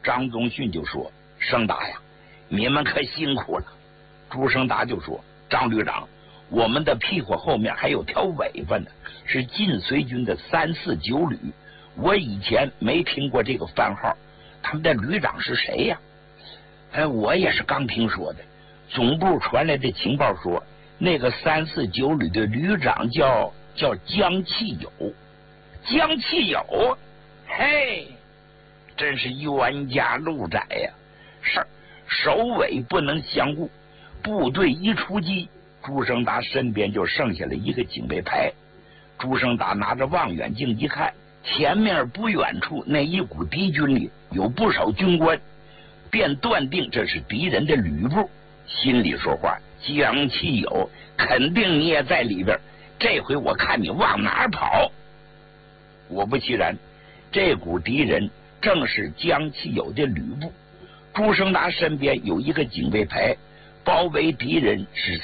张宗逊就说：“盛达呀，你们可辛苦了。”朱生达就说：“张旅长，我们的屁股后面还有条尾巴呢，是晋绥军的349旅。我以前没听过这个番号，他们的旅长是谁呀？”我也是刚听说的。总部传来的情报说，那个349旅的旅长叫江启友。江启友，嘿，真是冤家路窄呀！首尾不能相顾。部队一出击，朱生达身边就剩下了一个警卫排。朱生达拿着望远镜一看，前面不远处那一股敌军里有不少军官，便断定这是敌人的旅部。心里说话：江启友肯定你也在里边，这回我看你往哪儿跑。果不其然，这股敌人正是江启友的旅部。朱生达身边有一个警卫排，包围敌人是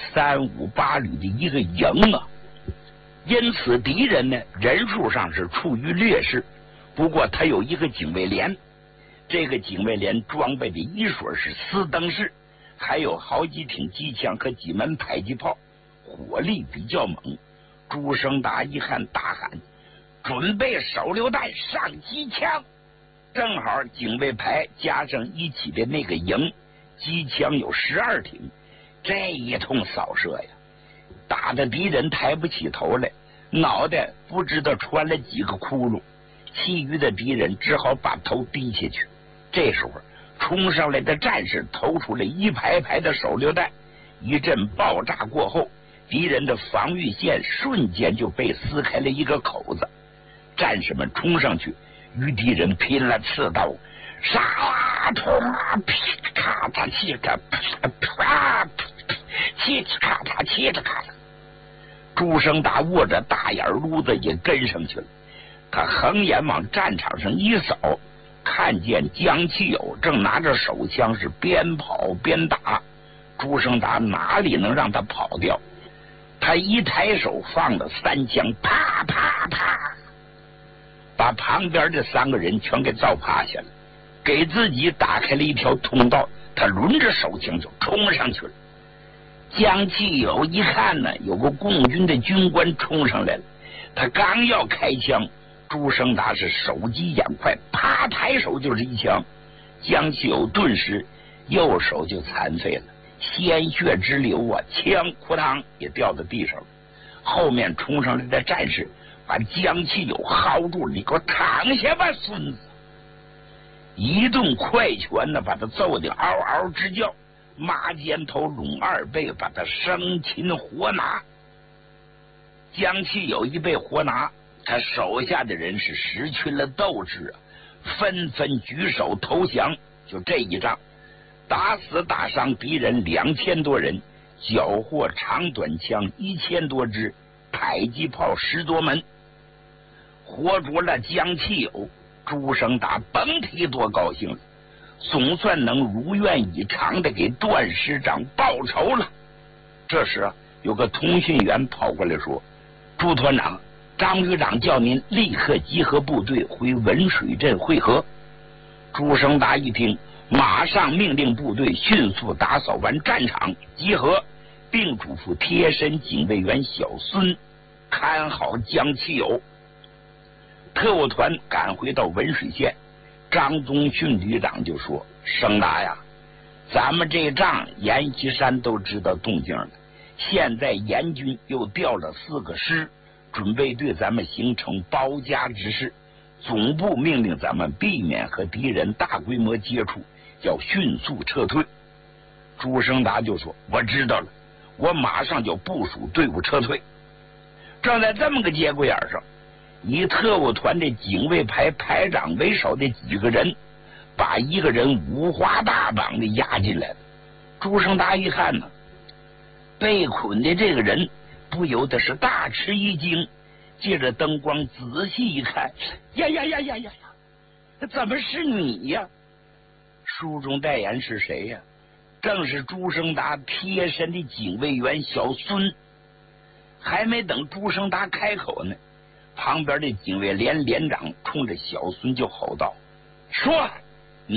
358旅的一个营啊。因此敌人呢人数上是处于劣势。不过他有一个警卫连，这个警卫连装备的一水是4灯式，还有好几挺机枪和几门迫击炮，火力比较猛。朱生达一看大喊：“准备手榴弹上机枪！”正好警卫排加上一起的那个营，机枪有12挺，这一通扫射呀，打的敌人抬不起头来，脑袋不知道穿了几个窟窿，其余的敌人只好把头低下去。这时候冲上来的战士投出了一排排的手榴弹，一阵爆炸过后，敌人的防御线瞬间就被撕开了一个口子。战士们冲上去与敌人拼了刺刀，杀啊冲啊，噼咔嚓气个啪，气咔嚓气着咔嚓。朱生达握着大眼撸子也跟上去了，他横眼往战场上一扫，看见江启友正拿着手枪是边跑边打。朱生达哪里能让他跑掉？他一抬手放了3枪，啪啪啪，把旁边的3个人全给造趴下了，给自己打开了一条通道。他抡着手枪就冲上去了。江启友一看呢，有个共军的军官冲上来了，他刚要开枪，朱生达是手疾眼快，啪抬手就是一枪。江启友顿时右手就残废了，鲜血直流啊，枪裤裆也掉到地上了。后面冲上来的战士把江启友薅住了：“你给我躺下吧，孙子！”一顿快拳呢，把他揍得嗷嗷直叫，马肩头拢2倍，把他生擒活拿。江启友一被活拿，他手下的人是失去了斗志啊，纷纷举手投降。就这一仗，打死打伤敌人2000多人，缴获长短枪1000多支，迫击炮10多门，活捉了江启友。朱生达甭提多高兴了，总算能如愿以偿的给段师长报仇了。这时啊，有个通讯员跑过来说：“朱团长，张旅长叫您立刻集合部队回文水镇会合。”朱生达一听，马上命令部队迅速打扫完战场集合，并嘱咐贴身警卫员小孙看好江启友。特务团赶回到文水县，张宗逊旅长就说：“生达呀，咱们这仗阎锡山都知道动静了，现在阎军又调了4个师，准备对咱们形成包夹之势。总部命令咱们避免和敌人大规模接触，要迅速撤退。”朱生达就说：“我知道了，我马上就部署队伍撤退。”正在这么个节骨眼上，以特务团的警卫排排长为首的几个人把一个人五花大绑的押进来了。朱生达一看呢，被捆的这个人不由得是大吃一惊，借着灯光仔细一看，呀，怎么是你呀？书中代言是谁呀？正是朱生达贴身的警卫员小孙。还没等朱生达开口呢，旁边的警卫连连长冲着小孙就吼道：“说，